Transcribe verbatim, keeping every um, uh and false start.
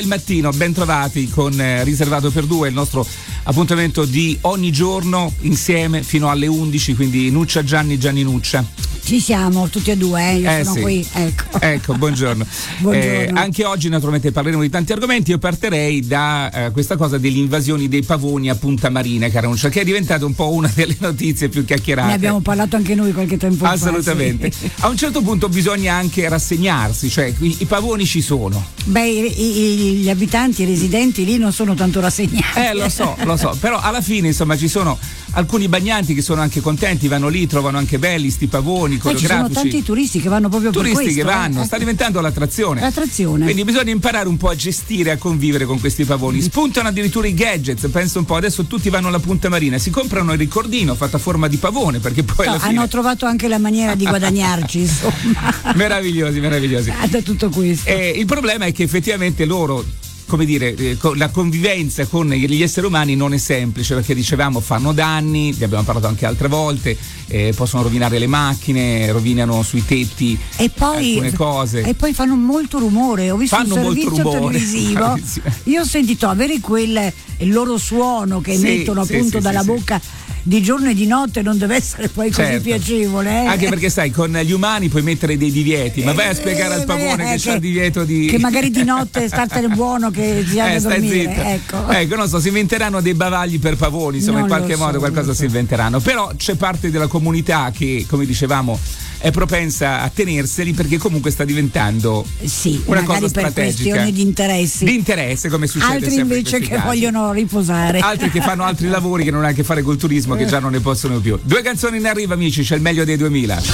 Il mattino, ben trovati con eh, Riservato per due, il nostro appuntamento di ogni giorno insieme fino alle undici, quindi Nuccia Gianni, Gianni Nuccia. Ci siamo tutti e due, eh? Io eh, sono sì. qui, ecco. Ecco, buongiorno. Buongiorno. Eh, anche oggi naturalmente parleremo di tanti argomenti. Io partirei da eh, questa cosa delle invasioni dei pavoni a Punta Marina, cara Nuccia, che è diventata un po' una delle notizie più chiacchierate. Ne abbiamo parlato anche noi qualche tempo fa. Assolutamente. Sì. A un certo punto bisogna anche rassegnarsi, cioè i, i pavoni ci sono. Beh, i, i, gli abitanti, i residenti lì non sono tanto rassegnati. Eh, lo so, lo so, però alla fine insomma ci sono alcuni bagnanti che sono anche contenti, vanno lì, trovano anche belli sti pavoni coreografici. Eh, ci sono tanti turisti che vanno proprio turisti per questo. che vanno, eh. sta diventando l'attrazione. L'attrazione. Quindi bisogna imparare un po' a gestire, a convivere con questi pavoni. Spuntano addirittura i gadgets, penso un po', adesso tutti vanno alla Punta Marina, si comprano il ricordino fatto a forma di pavone, perché poi No, alla fine hanno trovato anche la maniera di guadagnarci, insomma. Meravigliosi, meravigliosi. Da tutto questo. E il problema è che effettivamente loro, come dire, eh, la convivenza con gli esseri umani non è semplice, perché dicevamo fanno danni, ne abbiamo parlato anche altre volte, eh, possono rovinare le macchine, rovinano sui tetti e poi, alcune cose. E poi fanno molto rumore. Ho visto fanno un servizio televisivo. Io ho sentito avere quel il loro suono che sì, emettono sì, appunto sì, dalla sì, bocca di giorno e di notte, non deve essere poi così certo. piacevole. Eh? Anche perché sai, con gli umani puoi mettere dei divieti, ma vai a spiegare al pavone eh, che, che c'ha il divieto di. Che magari di notte startene buono che ti hanno eh, a dormire. Zitta. Ecco. ecco, non so, si inventeranno dei bavagli per pavoni, insomma, non in qualche so, modo qualcosa so. si inventeranno. Però c'è parte della comunità che, come dicevamo, è propensa a tenerseli perché comunque sta diventando sì, una magari cosa per strategica. questioni di interessi. Di interesse, come succede altri sempre invece in che casi. vogliono riposare. Altri che fanno altri lavori che non hanno a che fare col turismo, che già non ne possono più. Due canzoni in arrivo, amici, c'è il meglio dei duemila.